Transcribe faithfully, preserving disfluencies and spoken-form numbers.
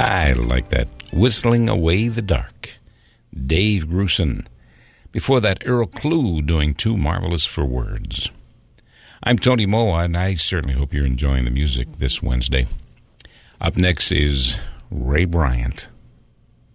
I like that. Whistling Away the Dark. Dave Grusin. Before that, Earl Klugh doing Too Marvelous for Words. I'm Tony Moa, and I certainly hope you're enjoying the music this Wednesday. Up next is Ray Bryant.